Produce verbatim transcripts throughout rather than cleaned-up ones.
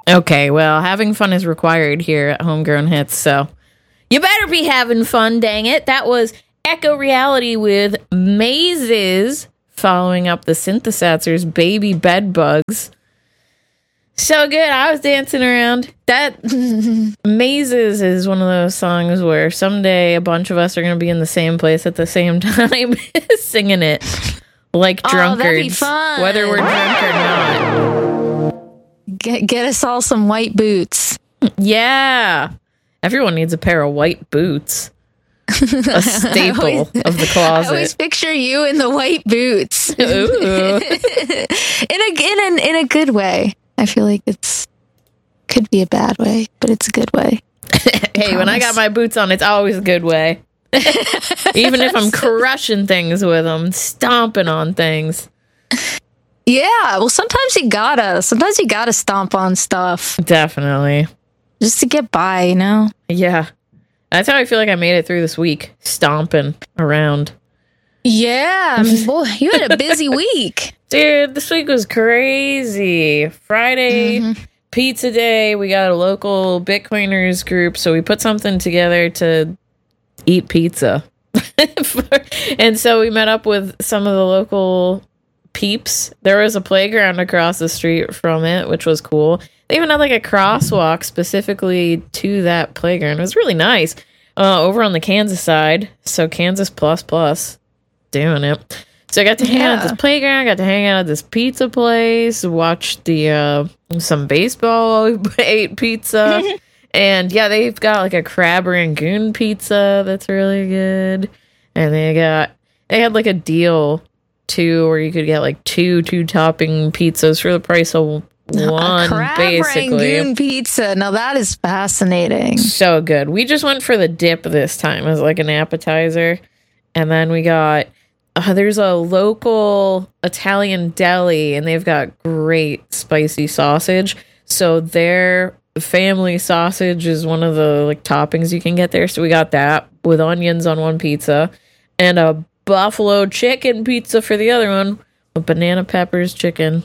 Okay, well, having fun is required here at Homegrown Hits, so you better be having fun, dang it. That was Echo Reality with Mazes, following up the Synthesizers' Baby Bed Bugs. So good. I was dancing around. That Mazes is one of those songs where someday a bunch of us are going to be in the same place at the same time singing it like drunkards. Oh, that'd be fun. Whether we're drunk or not. Get, get us all some white boots. Yeah. Everyone needs a pair of white boots. A staple always, of the closet. I always picture you in the white boots. Ooh. in a in a in a good way. I feel like it's could be a bad way, but it's a good way. Hey, I when I got my boots on, it's always a good way. Even if I'm crushing things with them, stomping on things. Yeah, well, sometimes you gotta. Sometimes you gotta stomp on stuff. Definitely. Just to get by, you know? Yeah. That's how I feel like I made it through this week, stomping around. Yeah, boy, you had a busy week. Dude, this week was crazy. Friday, mm-hmm. pizza day. We got a local Bitcoiners group, so we put something together to eat pizza. And so we met up with some of the local peeps. There was a playground across the street from it, which was cool. They even had like a crosswalk specifically to that playground. It was really nice. Uh, over on the Kansas side. So Kansas plus plus doing it. So I got to hang yeah. out at this playground, got to hang out at this pizza place, watch the uh, some baseball, ate pizza. And yeah, they've got like a crab rangoon pizza that's really good. And they got they had like a deal too where you could get like two two topping pizzas for the price of one, a crab basically. Rangoon pizza. Now that is fascinating. So good. We just went for the dip this time as like an appetizer. And then we got Uh, there's a local Italian deli, and they've got great spicy sausage. So their family sausage is one of the like toppings you can get there. So we got that with onions on one pizza, and a buffalo chicken pizza for the other one with banana peppers, chicken,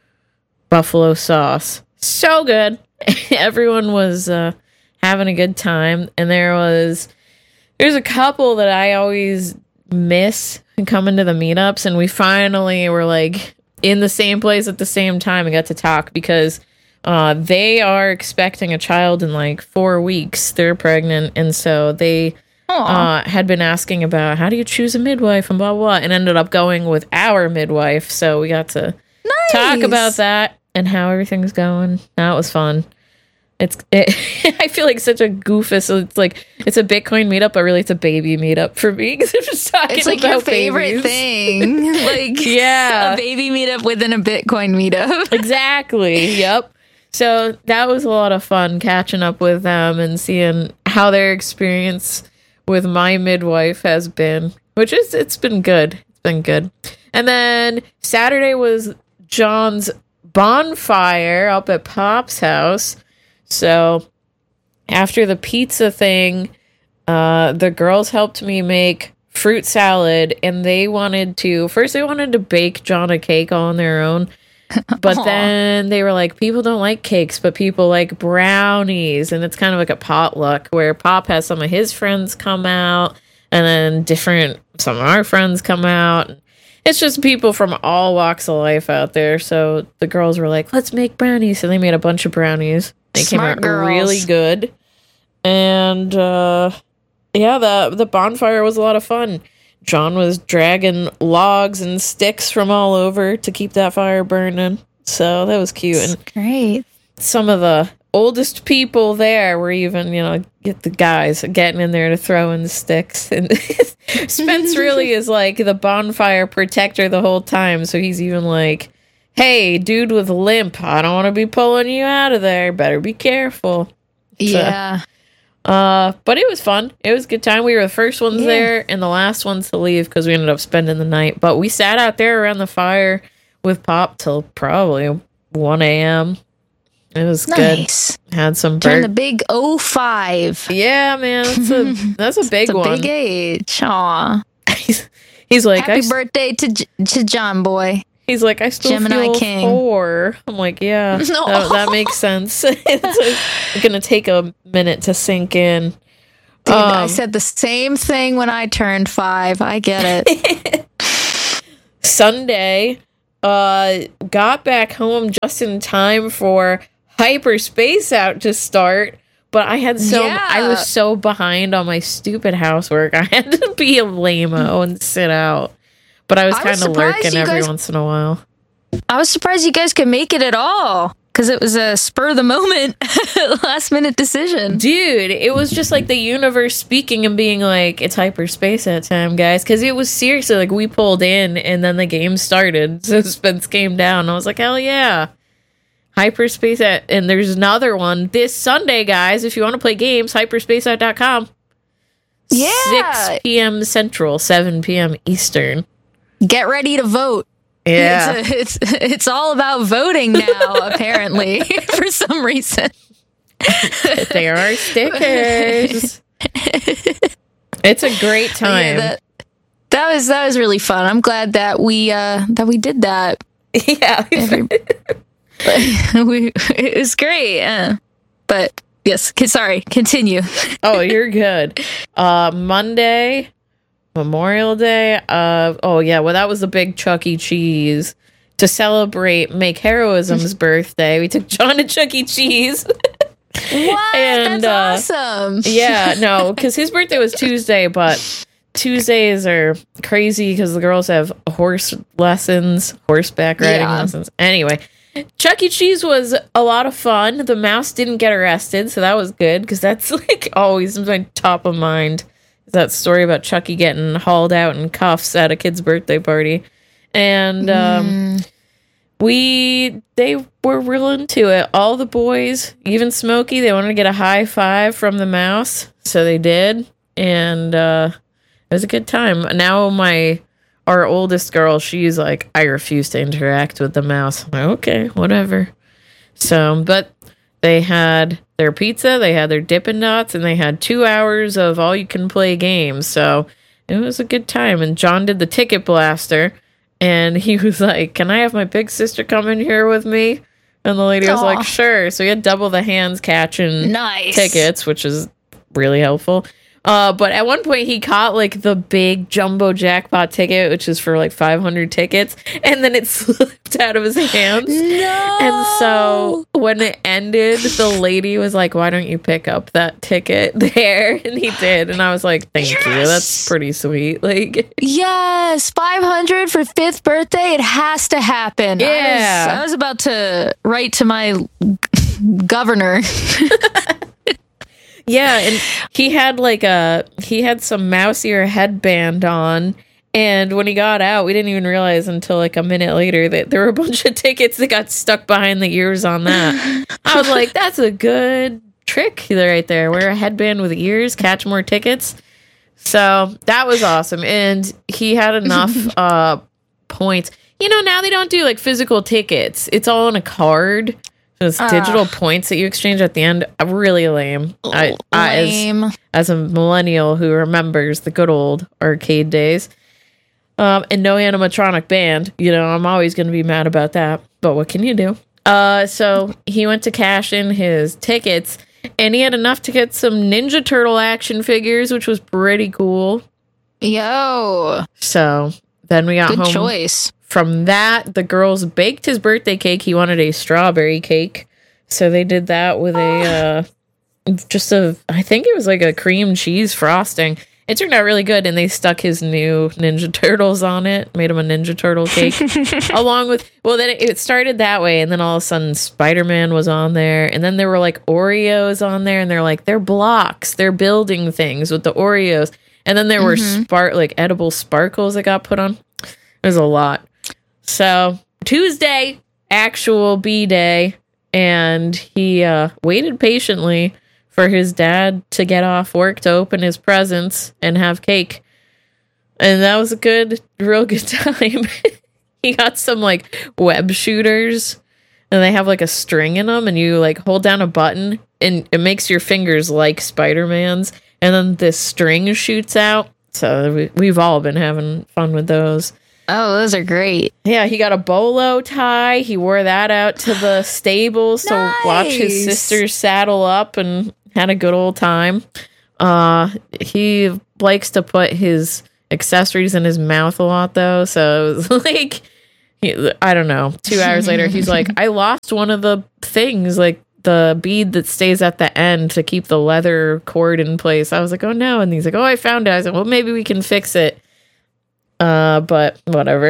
buffalo sauce. So good. Everyone was uh, having a good time, and there was there's a couple that I always miss coming to the meetups, and we finally were like in the same place at the same time and got to talk because uh they are expecting a child in like four weeks. They're pregnant, and so they uh had been asking about how do you choose a midwife and blah blah blah, and ended up going with our midwife. So we got to nice. talk about that and how everything's going. That was fun. It's it, I feel like such a goofus. So it's like it's a Bitcoin meetup, but really it's a baby meetup for me because I'm just talking it's like about your favorite babies. thing. Like yeah, a baby meetup within a Bitcoin meetup. Exactly. Yep. So that was a lot of fun catching up with them and seeing how their experience with my midwife has been, which is it's been good. It's been good. And then Saturday was John's bonfire up at Pop's house. So after the pizza thing, uh, the girls helped me make fruit salad, and they wanted to, first they wanted to bake John a cake all on their own, but Aww. Then they were like, people don't like cakes, but people like brownies, and it's kind of like a potluck where Pop has some of his friends come out, and then different, some of our friends come out. It's just people from all walks of life out there, so the girls were like, let's make brownies, so they made a bunch of brownies. They Smart came out girls. really good. And, uh, yeah, the, the bonfire was a lot of fun. John was dragging logs and sticks from all over to keep that fire burning. So that was cute. That's and great. Some of the oldest people there were even, you know, get the guys getting in there to throw in the sticks. And Spence really is like the bonfire protector the whole time. So he's even like, hey, dude with a limp, I don't want to be pulling you out of there. Better be careful. Yeah. So, uh, but it was fun. It was a good time. We were the first ones yeah. there and the last ones to leave because we ended up spending the night. But we sat out there around the fire with Pop till probably one a.m. It was nice. good. Had some Turn bird- the big oh five. Yeah, man. That's a, that's a big it's a one. big age. Aw. he's, he's like, Happy I, birthday to, to John boy. He's like, I still Gemini feel King. four. I'm like, yeah, No. that, that makes sense. It's going to take a minute to sink in. Dude, I Um, said the same thing when I turned five. I get it. Sunday, uh, got back home just in time for Hyperspace Out to start. But I had so Yeah. I was so behind on my stupid housework. I had to be a lame-o and sit out. But I was I was kind of surprised lurking you every guys- once in a while. I was surprised you guys could make it at all because it was a spur of the moment, last minute decision. Dude, it was just like the universe speaking and being like, it's Hyperspace Out time, guys. Because it was seriously like we pulled in and then the game started. Suspense came down. I was like, hell yeah. Hyperspace Out. And there's another one this Sunday, guys. If you want to play games, hyperspace out dot com. Yeah. six p.m. Central, seven p.m. Eastern. Get ready to vote. Yeah. It's, it's it's all about voting now, apparently, for some reason. There are stickers. It's a great time. Yeah, that, that was that was really fun. I'm glad that we uh that we did that. Yeah. Every- we, it was great. Uh, but yes, c- sorry, continue. Oh, you're good. Uh, Monday, Memorial Day. Uh, oh yeah. Well, that was the big Chuck E. Cheese to celebrate Make Heroism's birthday. We took John to Chuck E. Cheese. What? And, That's awesome. Yeah, no, because his birthday was Tuesday, but Tuesdays are crazy because the girls have horse lessons, horseback riding Yeah. lessons. Anyway, Chuck E. Cheese was a lot of fun. The mouse didn't get arrested, so that was good because that's like always my top of mind. That story about Chucky getting hauled out in cuffs at a kid's birthday party. And um, Mm. we, they were real into it. All the boys, even Smokey, they wanted to get a high five from the mouse. So they did. And uh, it was a good time. Now my, our oldest girl, she's like, I refuse to interact with the mouse. I'm like, okay, whatever. So, but they had their pizza, they had their Dippin' Dots, and they had two hours of all you can play games. So it was a good time. And John did the ticket blaster, and he was like, can I have my big sister come in here with me? And the lady was Aw. like, sure. So he had double the hands catching Nice. tickets, which is really helpful. Uh, but at one point he caught like the big jumbo jackpot ticket, which is for like five hundred tickets, and then it slipped out of his hands. No. And so when it ended, the lady was like, why don't you pick up that ticket there? And he did. And I was like, thank you. Yes! That's pretty sweet. Like, Yes, five hundred for fifth birthday. It has to happen. I Yeah. was, I was about to write to my governor. yeah. And he had like a, he had some mouse ear headband on. And when he got out, we didn't even realize until like a minute later that there were a bunch of tickets that got stuck behind the ears on that. I was like, that's a good trick right there. Wear a headband with ears, catch more tickets. So that was awesome. And he had enough uh, points. You know, now they don't do like physical tickets. It's all on a card. So it's Ah. digital points that you exchange at the end. Uh, Really lame. I, I, as, Lame. as a millennial who remembers the good old arcade days. Um, and no animatronic band. You know, I'm always going to be mad about that. But what can you do? Uh, so he went to cash in his tickets, and he had enough to get some Ninja Turtle action figures, which was pretty cool. Yo, So then we got good home choice. from that. The girls baked his birthday cake. He wanted a strawberry cake. So they did that with a, uh, just a, I think it was like a cream cheese frosting. It turned out really good, and they stuck his new Ninja Turtles on it, made him a Ninja Turtle cake, along with, well, then it, it started that way, and then all of a sudden Spider-Man was on there, and then there were like Oreos on there, and they're like, they're blocks, they're building things with the Oreos, and then there were spark like edible sparkles that got put on. It was a lot. So Tuesday, actual B-Day, and he uh, waited patiently for his dad to get off work to open his presents and have cake. And that was a good, real good time. He got some like web shooters, and they have like a string in them, and you like hold down a button and it makes your fingers like Spider-Man's, and then this string shoots out. So we, we've all been having fun with those. Oh, those are great. Yeah, he got a bolo tie. He wore that out to the stables Nice. to watch his sister saddle up and had a good old time. Uh, he likes to put his accessories in his mouth a lot, though. So it was like, he, I don't know. Two hours later, he's like, I lost one of the things, like the bead that stays at the end to keep the leather cord in place. I was like, oh no. And he's like, oh, I found it. I was like, well, maybe we can fix it. Uh, but whatever.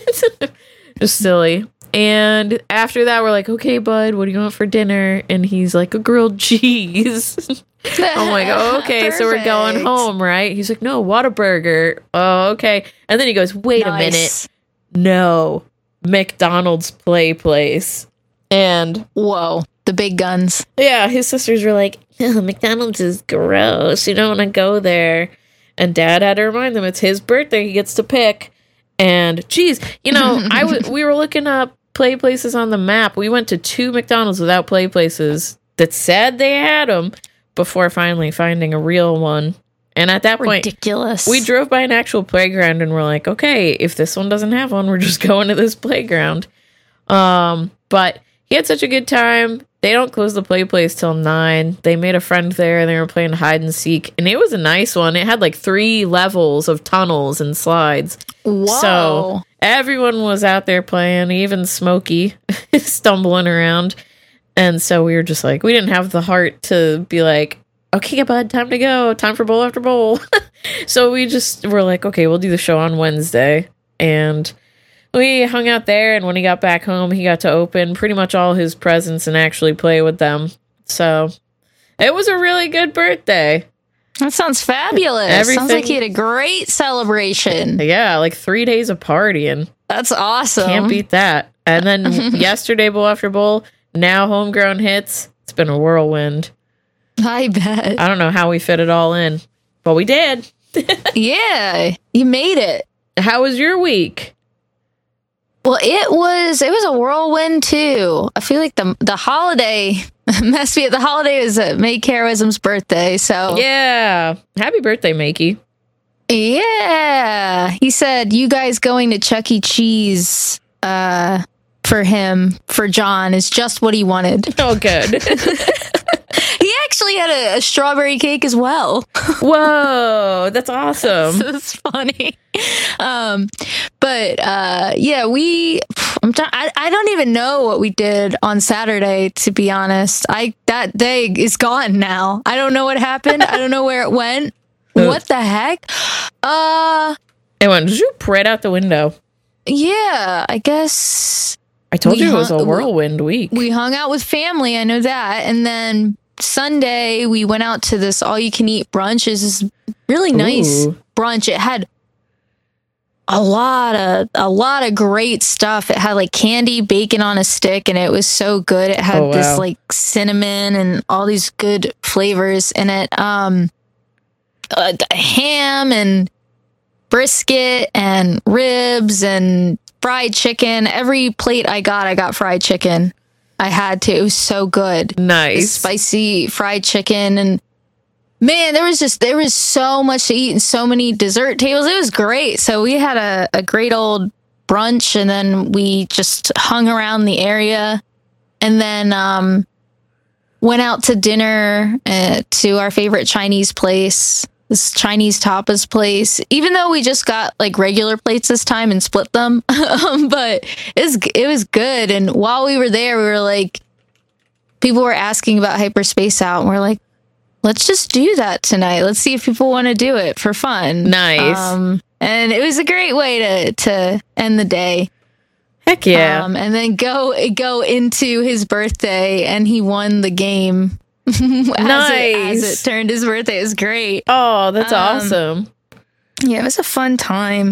Just silly. And after that, we're like, okay, bud, what do you want for dinner? And he's like, a grilled cheese. I'm like, oh, okay, so we're going Perfect. home, right? He's like, no, Whataburger. Oh, okay. And then he goes, wait a minute. Nice. No, McDonald's play place. And Whoa, the big guns. yeah, his sisters were like, oh, McDonald's is gross. You don't want to go there. And Dad had to remind them it's his birthday. He gets to pick. And geez, you know, I w- we were looking up play places on the map. We went to two McDonald's without play places that said they had them before finally finding a real one. And at that point, Ridiculous. we drove by an actual playground and we're like, okay, if this one doesn't have one, we're just going to this playground. Um, but he had such a good time. They don't close the play place till nine. They made a friend there and they were playing hide and seek. And it was a nice one. It had like three levels of tunnels and slides. Whoa. So everyone was out there playing, even Smokey stumbling around. And so we were just like, we didn't have the heart to be like, okay, bud, time to go. Time for bowl after bowl. So we just were like, okay, we'll do the show on Wednesday. And we hung out there. And when he got back home, he got to open pretty much all his presents and actually play with them. So it was a really good birthday. That sounds fabulous. Everything- Sounds like he had a great celebration. Yeah, like three days of partying. That's awesome. Can't beat that. And then yesterday, bowl after bowl, now homegrown hits. It's been a whirlwind. I bet. I don't know how we fit it all in, but we did. Yeah, you made it. How was your week? Well, it was it was a whirlwind too. I feel like the the holiday messed me up. The holiday was uh, May Heroism's birthday, so Yeah. Happy birthday, Makey. yeah. He said you guys going to Chuck E. Cheese uh, for him for John is just what he wanted. Oh, good. He actually had a, a strawberry cake as well. Whoa, that's awesome. So it's funny. Um, but uh, yeah, we. I'm t- I, I don't even know what we did on Saturday. To be honest, I that day is gone now. I don't know what happened. I don't know where it went. What the heck? Uh, It went zoop right out the window. yeah. I guess I told We you it was a hung- whirlwind week. we hung out with family. I know that, and then Sunday we went out to this all-you-can-eat brunch. It's this really nice Ooh. brunch. It had a lot of a lot of great stuff. It had like candy bacon on a stick, and it was so good. It had Oh, wow. this like cinnamon and all these good flavors in it. Um, uh, ham and brisket and ribs and fried chicken. Every plate I got, I got fried chicken. I had to. It was so good. The Nice. spicy fried chicken, and man, there was just there was so much to eat and so many dessert tables. It was great. So we had a, a great old brunch, and then we just hung around the area, and then um, went out to dinner uh, to our favorite Chinese place, this Chinese tapas place. Even though we just got like regular plates this time and split them, um, but it was it was good. And while we were there, we were like, people were asking about Hyperspace Out, and we're like, let's just do that tonight. Let's see if people want to do it for fun. Nice. Um, and it was a great way to to end the day. Heck yeah. Um, and then go go into his birthday, and he won the game. as It, as Nice. it turned his birthday. It was great. Oh, that's um, awesome. Yeah, it was a fun time.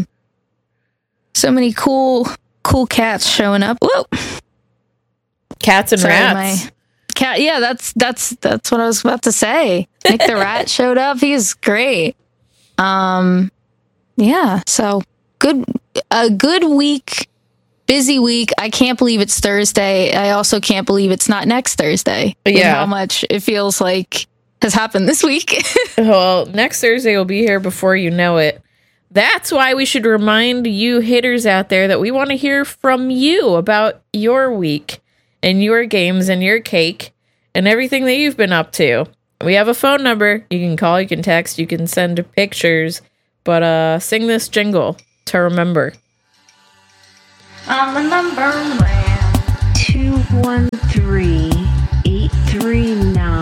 So many cool cool cats showing up. Whoa. Cats and Sorry, rats. my cat. Yeah, that's that's that's what I was about to say. Nick the rat showed up. He was great. Um, yeah. So good, a good week, busy week. I can't believe it's Thursday. I also can't believe it's not next Thursday. with Yeah. how much it feels like has happened this week. Well, next Thursday will be here before you know it. That's why we should remind you hitters out there that we want to hear from you about your week and your games and your cake and everything that you've been up to. We have a phone number. You can call, you can text, you can send pictures, but uh, sing this jingle to remember. On the number line two one three, eight three nine.